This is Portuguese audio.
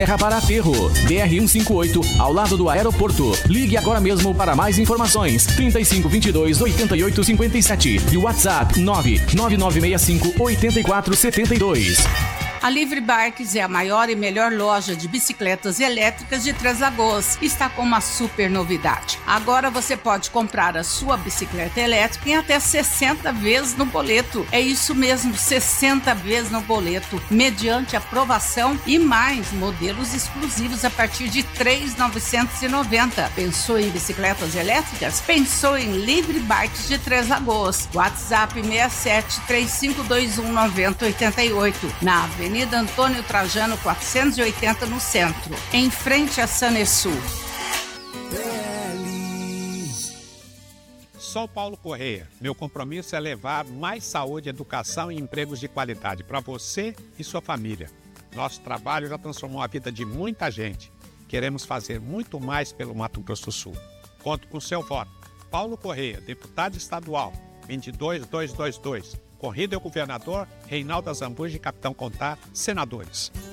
Terra para Aterro, BR-158, ao lado do aeroporto. Ligue agora mesmo para mais informações. 3522-8857 e o WhatsApp 99965-8472. A Livre Bikes é a maior e melhor loja de bicicletas elétricas de Três Lagoas. Está com uma super novidade. Agora você pode comprar a sua bicicleta elétrica em até 60 vezes no boleto. É isso mesmo, 60 vezes no boleto, mediante aprovação e mais modelos exclusivos a partir de R$ 3.990. Pensou em bicicletas elétricas? Pensou em Livre Bikes de Três Lagoas. WhatsApp 67 3521 9088. Na Avenida Antônio Trajano 480 no centro, em frente a Sanesul. Sou Paulo Correia. Meu compromisso é levar mais saúde, educação e empregos de qualidade para você e sua família. Nosso trabalho já transformou a vida de muita gente. Queremos fazer muito mais pelo Mato Grosso do Sul. Conto com seu voto. Paulo Correia, deputado estadual, 22222. Corrida é o governador Reinaldo Azambuja e Capitão Contar, senadores.